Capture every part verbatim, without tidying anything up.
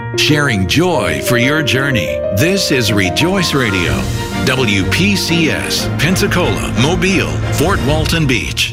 sharing joy for your journey. This is Rejoice Radio, W P C S, Pensacola, Mobile, Fort Walton Beach.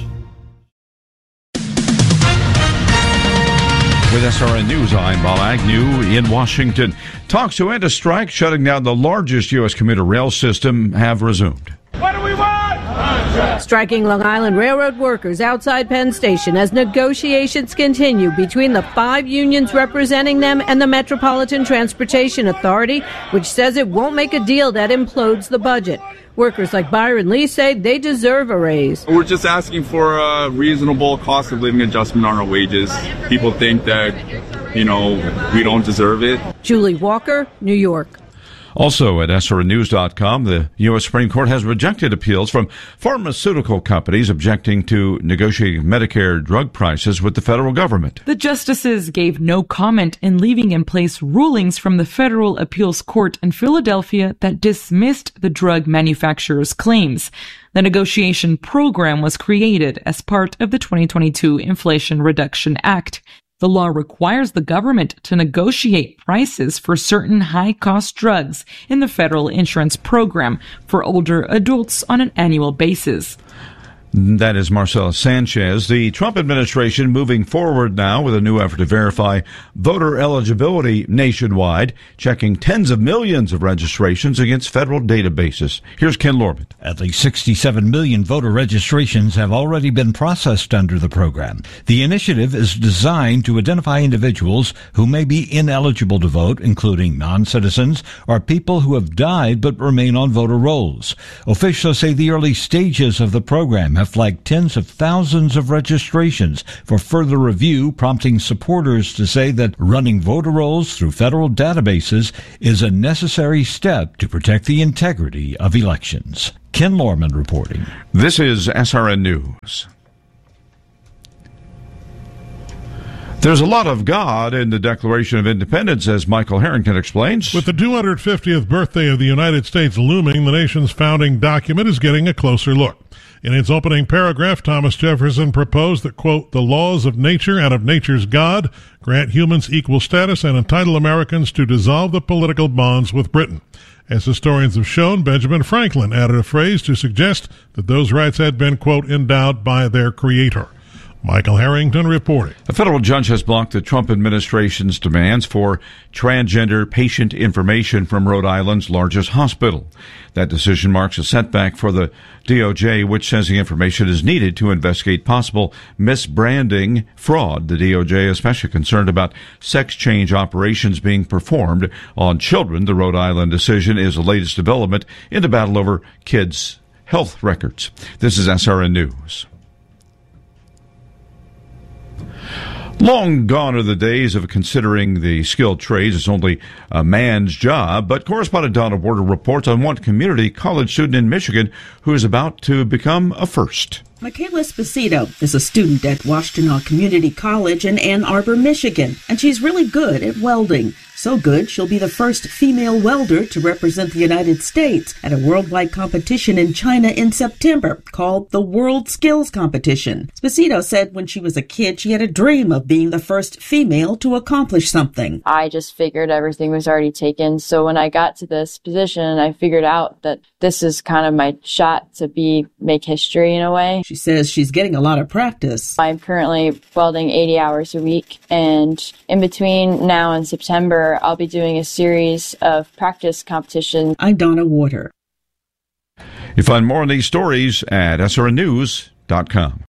With S R N News, I'm Bob Agnew in Washington. Talks to end a strike shutting down the largest U S commuter rail system have resumed. What do we want? Striking Long Island Railroad workers outside Penn Station as negotiations continue between the five unions representing them and the Metropolitan Transportation Authority, which says it won't make a deal that implodes the budget. Workers like Byron Lee say they deserve a raise. We're just asking for a reasonable cost of living adjustment on our wages. People think that, you know, we don't deserve it. Julie Walker, New York. Also at S R N news dot com, the U S Supreme Court has rejected appeals from pharmaceutical companies objecting to negotiating Medicare drug prices with the federal government. The justices gave no comment in leaving in place rulings from the Federal Appeals Court in Philadelphia that dismissed the drug manufacturer's claims. The negotiation program was created as part of the twenty twenty-two Inflation Reduction Act. The law requires the government to negotiate prices for certain high-cost drugs in the federal insurance program for older adults on an annual basis. That is Marcela Sanchez. The Trump administration moving forward now with a new effort to verify voter eligibility nationwide, checking tens of millions of registrations against federal databases. Here's Ken Lorman. At least sixty-seven million voter registrations have already been processed under the program. The initiative is designed to identify individuals who may be ineligible to vote, including non-citizens or people who have died but remain on voter rolls. Officials say the early stages of the program have flagged tens of thousands of registrations for further review, prompting supporters to say that running voter rolls through federal databases is a necessary step to protect the integrity of elections. Ken Lorman reporting. This is S R N News. There's a lot of God in the Declaration of Independence, as Michael Harrington explains. With the two hundred fiftieth birthday of the United States looming, the nation's founding document is getting a closer look. In its opening paragraph, Thomas Jefferson proposed that, quote, the laws of nature and of nature's God grant humans equal status and entitle Americans to dissolve the political bonds with Britain. As historians have shown, Benjamin Franklin added a phrase to suggest that those rights had been, quote, endowed by their creator. Michael Harrington reporting. A federal judge has blocked the Trump administration's demands for transgender patient information from Rhode Island's largest hospital. That decision marks a setback for the D O J, which says the information is needed to investigate possible misbranding fraud. The D O J is especially concerned about sex change operations being performed on children. The Rhode Island decision is the latest development in the battle over kids' health records. This is S R N News. Long gone are the days of considering the skilled trades as only a man's job, but correspondent Donna Warder reports on one community college student in Michigan who is about to become a first. Michaela Esposito is a student at Washtenaw Community College in Ann Arbor, Michigan, and she's really good at welding. So good, she'll be the first female welder to represent the United States at a worldwide competition in China in September called the World Skills Competition. Esposito said when she was a kid, she had a dream of being the first female to accomplish something. I just figured everything was already taken. So when I got to this position, I figured out that this is kind of my shot to be make history in a way. She says she's getting a lot of practice. I'm currently welding eighty hours a week, and in between now and September, I'll be doing a series of practice competitions. I'm Donna Warder. You find more on these stories at S R N news dot com.